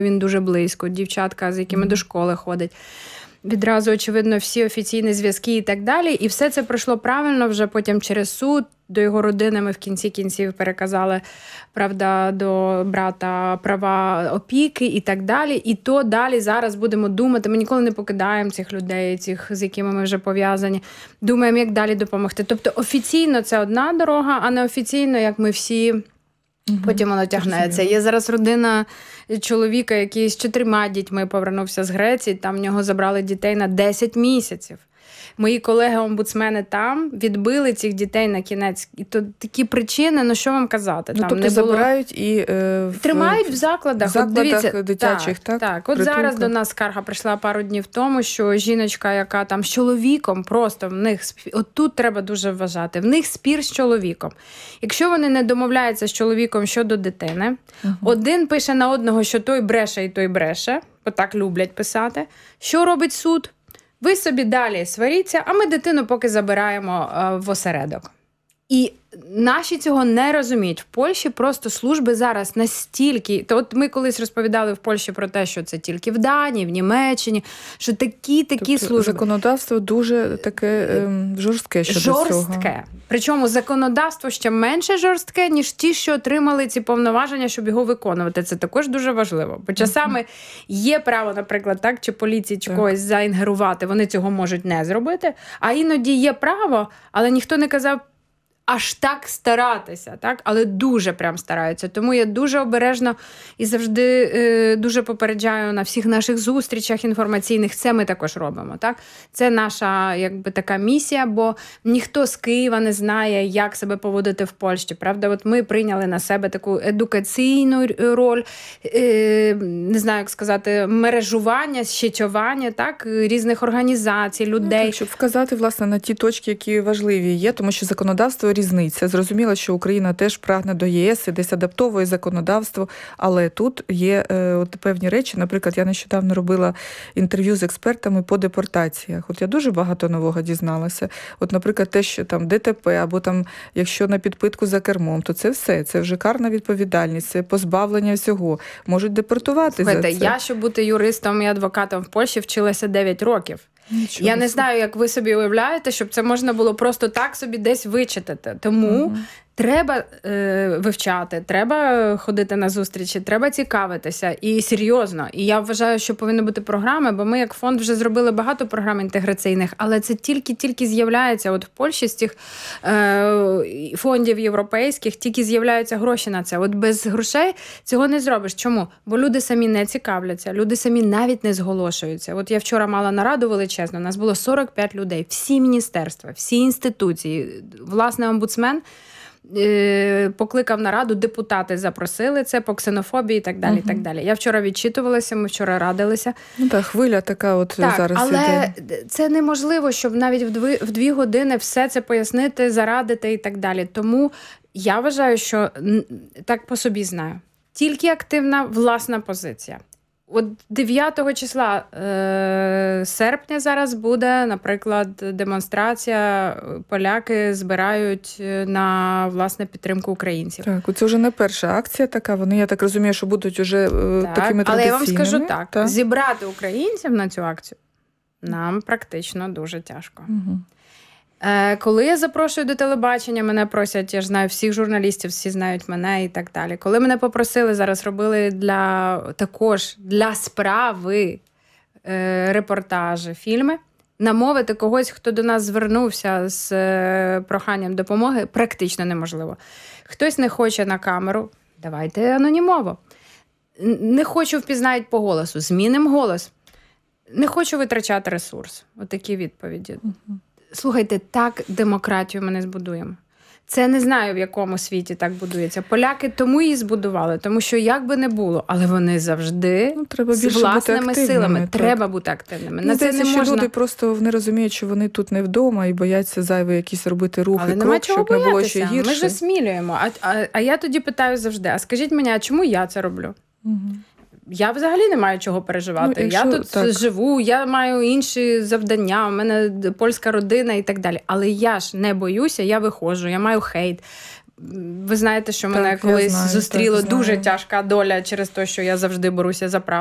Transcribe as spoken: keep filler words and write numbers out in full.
він дуже близько, дівчатка, з якими mm-hmm. до школи ходить. Відразу, очевидно, всі офіційні зв'язки і так далі. І все це пройшло правильно вже потім через суд. До його родини ми в кінці кінців переказали, правда, до брата права опіки і так далі. І то далі зараз будемо думати. Ми ніколи не покидаємо цих людей, цих, з якими ми вже пов'язані. Думаємо, як далі допомогти. Тобто офіційно це одна дорога, а неофіційно, як ми всі, угу. потім воно тягнеться. Є зараз родина чоловіка, який з чотирма дітьми повернувся з Греції, там в нього забрали дітей на десять місяців. Мої колеги-омбудсмени там відбили цих дітей на кінець. І то такі причини, ну що вам казати? Ну, там тобто не було... забирають і... Е, в... Тримають в закладах. В закладах От дивіться, дитячих, так? Так, так. От притулка. Зараз до нас скарга прийшла пару днів тому, що жіночка, яка там з чоловіком, просто в них... От тут треба дуже вважати. В них спір з чоловіком. Якщо вони не домовляються з чоловіком щодо дитини, угу. один пише на одного, що той бреше і той бреше, бо так люблять писати. Що робить суд? Ви собі далі сваріться, а ми дитину поки забираємо е, в осередок. І наші цього не розуміють. В Польщі просто служби зараз настільки... То от ми колись розповідали в Польщі про те, що це тільки в Данії, в Німеччині, що такі-такі тобто служби... законодавство дуже таке ем, жорстке щодо жорстке. цього. Жорстке. Причому законодавство ще менше жорстке, ніж ті, що отримали ці повноваження, щоб його виконувати. Це також дуже важливо. Бо часами uh-huh. є право, наприклад, так, чи поліції, чи так. когось заінгерувати, вони цього можуть не зробити. А іноді є право, але ніхто не казав, аж так старатися, так? Але дуже прям стараються. Тому я дуже обережно і завжди е, дуже попереджаю на всіх наших зустрічах інформаційних. Це ми також робимо, так? Це наша, якби, така місія, бо ніхто з Києва не знає, як себе поводити в Польщі, правда? От ми прийняли на себе таку едукаційну роль, е, не знаю, як сказати, мережування, щитування, так? Різних організацій, людей. Ну, так, щоб вказати, власне, на ті точки, які важливі є, тому що законодавство різниця. Зрозуміло, що Україна теж прагне до ЄС і десь адаптовує законодавство, але тут є е, от певні речі. Наприклад, я нещодавно робила інтерв'ю з експертами по депортаціях. От я дуже багато нового дізналася. От, наприклад, те, що там ДТП, або там, якщо на підпитку за кермом, то це все. Це вже карна відповідальність, це позбавлення всього. Можуть депортувати Слухайте, за це. Я, щоб бути юристом і адвокатом в Польщі, вчилася дев'ять років. Нічого. Я не знаю, як ви собі уявляєте, щоб це можна було просто так собі десь вичитати. Тому угу. треба е, вивчати, треба ходити на зустрічі, треба цікавитися. І серйозно. І я вважаю, що повинні бути програми, бо ми як фонд вже зробили багато програм інтеграційних, але це тільки-тільки з'являється. От в Польщі з тих е, фондів європейських тільки з'являються гроші на це. От без грошей цього не зробиш. Чому? Бо люди самі не цікавляться, люди самі навіть не зголошуються. От я вчора мала нараду величезну, у нас було сорок п'ять людей, всі міністерства, всі інституції, власне, омбудсмен покликав нараду, депутати запросили це по ксенофобії і так далі. Uh-huh. І так далі. Я вчора відчитувалася, ми вчора радилися. Ну так, хвиля така от так, зараз але іде. Це неможливо, щоб навіть в дві, в дві години все це пояснити, зарадити і так далі. Тому я вважаю, що так по собі знаю. Тільки активна власна позиція. От дев'ятого числа е, серпня зараз буде, наприклад, демонстрація. Поляки збирають на, власне, підтримку українців. Так, це вже не перша акція така. Вони, я так розумію, що будуть вже так, такими традиційними. Але я вам скажу так, так. зібрати українців на цю акцію нам практично дуже тяжко. Угу. Коли я запрошую до телебачення, мене просять, я ж знаю всіх журналістів, всі знають мене і так далі. Коли мене попросили, зараз робили для також для справи е, репортажі, фільми, намовити когось, хто до нас звернувся з е, проханням допомоги, практично неможливо. Хтось не хоче на камеру, давайте анонімово. Не хочу, впізнають по голосу, змінимо голос. Не хочу витрачати ресурс. Отакі відповіді. Угу. Слухайте, так демократію ми не збудуємо. Це не знаю, в якому світі так будується. Поляки тому її збудували, тому що як би не було, але вони завжди ну, треба з власними силами. Так. Треба бути активними. На це це не що можна. Люди просто не розуміють, що вони тут не вдома і бояться зайві якісь робити рухи, але крок, щоб боятися. не було ще гірше. Ми ж осмілюємо. А, а, а я тоді питаю завжди, а скажіть мені, а чому я це роблю? Угу. Я взагалі не маю чого переживати. Ну, якщо, я тут так. живу, я маю інші завдання, у мене польська родина і так далі. Але я ж не боюся, я виходжу, я маю хейт. ви знаєте, що мене Так, я колись знаю, зустріла так, дуже знаю. тяжка доля через те, що я завжди боруся за правду.